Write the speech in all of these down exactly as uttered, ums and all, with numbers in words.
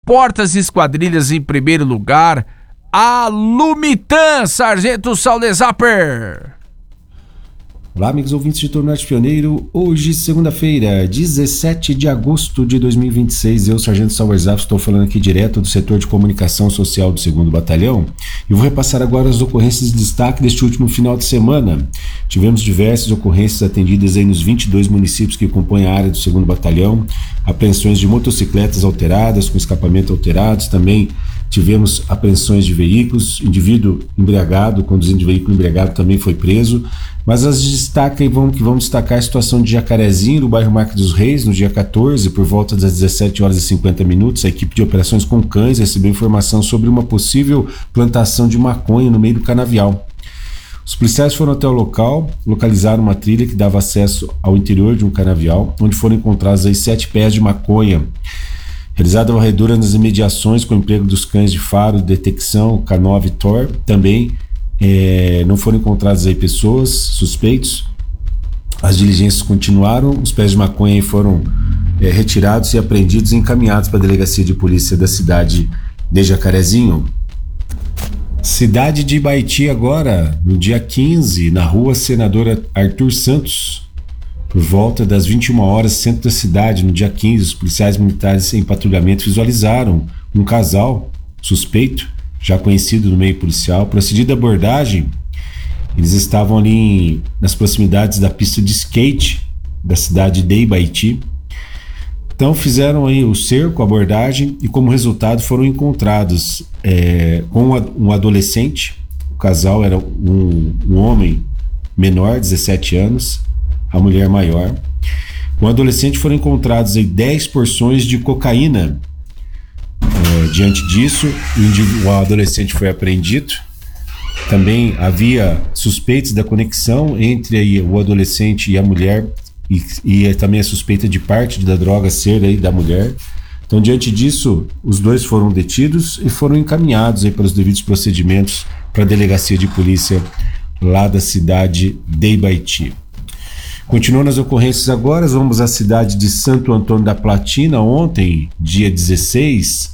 Portas e Esquadrilhas em primeiro lugar. A Lumitan, Sargento Saulezaper. Olá, amigos ouvintes de Tornado Pioneiro. Hoje, segunda-feira, dezessete de agosto de dois mil e vinte e seis, eu, Sargento Saulezaper, estou falando aqui direto do setor de comunicação social do segundo Batalhão e vou repassar agora as ocorrências de destaque deste último final de semana. Tivemos diversas ocorrências atendidas aí nos vinte e dois municípios que compõem a área do segundo Batalhão, apreensões de motocicletas alteradas, com escapamento alterados, também tivemos apreensões de veículos, indivíduo embriagado, conduzindo veículo embriagado também foi preso, mas as destaque, vamos, que vamos destacar a situação de Jacarezinho, no bairro Marques dos Reis, no dia quatorze, por volta das dezessete horas e cinquenta minutos, a equipe de operações com cães recebeu informação sobre uma possível plantação de maconha no meio do canavial. Os policiais foram até o local, localizaram uma trilha que dava acesso ao interior de um canavial, onde foram encontrados aí sete pés de maconha. Realizada a varredura nas imediações com o emprego dos cães de faro de detecção K nove T O R, também é, não foram encontradas aí pessoas, suspeitos. As diligências continuaram, os pés de maconha foram é, retirados e apreendidos e encaminhados para a delegacia de polícia da cidade de Jacarezinho. Cidade de Ibaiti agora, no dia quinze, na rua Senadora Arthur Santos, por volta das vinte e uma horas, centro da cidade, no dia quinze, os policiais militares em patrulhamento visualizaram um casal suspeito, já conhecido no meio policial. Procedida a abordagem, eles estavam ali em, nas proximidades da pista de skate da cidade de Ibaiti. Então fizeram aí o cerco, a abordagem, e como resultado foram encontrados é, com um adolescente. O casal era um, um homem menor, dezessete anos, a mulher maior. Com o adolescente foram encontrados aí dez porções de cocaína. É, diante disso, o, o adolescente foi apreendido. Também havia suspeitos da conexão entre aí o adolescente e a mulher, e, e também a suspeita de parte da droga ser aí da mulher. Então, diante disso, os dois foram detidos e foram encaminhados aí para os devidos procedimentos para a delegacia de polícia lá da cidade de Ibaiti. Continuando as ocorrências agora, vamos à cidade de Santo Antônio da Platina. Ontem, dia dezesseis,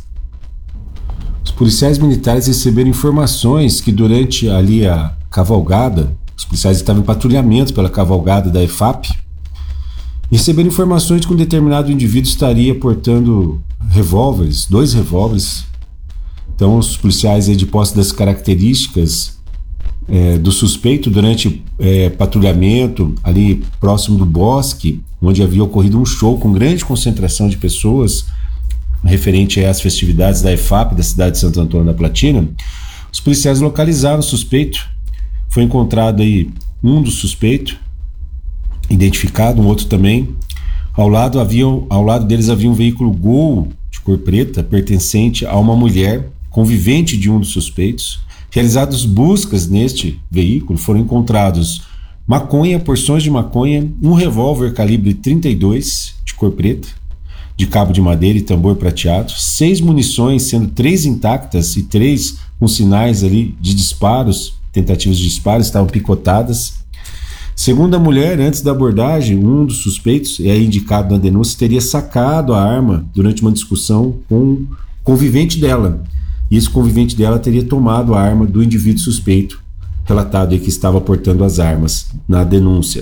os policiais militares receberam informações que durante ali a cavalgada, os policiais estavam em patrulhamento pela cavalgada da E F A P, receberam informações de que um determinado indivíduo estaria portando revólveres, dois revólveres. Então os policiais aí, de posse das características É, do suspeito durante é, patrulhamento ali próximo do bosque, onde havia ocorrido um show com grande concentração de pessoas referente às festividades da E F A P da cidade de Santo Antônio da Platina. Os policiais localizaram o suspeito, foi encontrado aí um dos suspeitos identificado, um outro também. Ao lado, havia, ao lado deles havia um veículo Gol de cor preta pertencente a uma mulher convivente de um dos suspeitos. Realizadas buscas neste veículo, foram encontrados maconha, porções de maconha, um revólver calibre trinta e dois de cor preta, de cabo de madeira e tambor prateado, seis munições, sendo três intactas e três com sinais ali de disparos, tentativas de disparo, estavam picotadas. Segundo a mulher, antes da abordagem, um dos suspeitos, é indicado na denúncia, teria sacado a arma durante uma discussão com um convivente dela. E esse convivente dela teria tomado a arma do indivíduo suspeito, relatado aí que estava portando as armas na denúncia.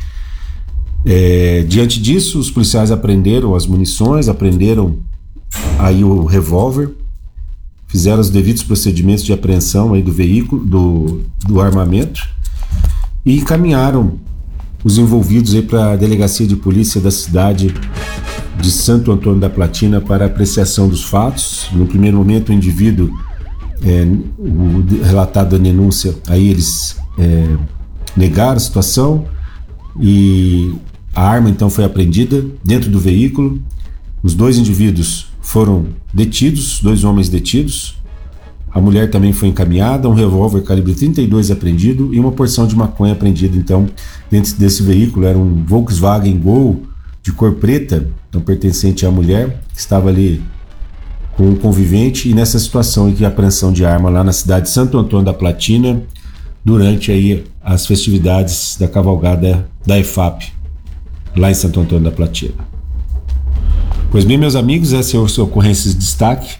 É, diante disso, os policiais apreenderam as munições, apreenderam aí o revólver, fizeram os devidos procedimentos de apreensão aí do veículo, do, do armamento, e encaminharam os envolvidos aí para a delegacia de polícia da cidade de Santo Antônio da Platina para apreciação dos fatos. No primeiro momento, o indivíduo, é, o relatado da denúncia, aí eles é, negaram a situação e a arma então foi apreendida dentro do veículo. Os dois indivíduos foram detidos, dois homens detidos. A mulher também foi encaminhada, um revólver calibre trinta e dois apreendido e uma porção de maconha apreendida. Então, dentro desse veículo era um Volkswagen Gol de cor preta, então pertencente à mulher, que estava ali com um convivente, e nessa situação em que a apreensão de arma lá na cidade de Santo Antônio da Platina, durante aí as festividades da cavalgada da E F A P, lá em Santo Antônio da Platina. Pois bem, meus amigos, essa é a ocorrência de destaque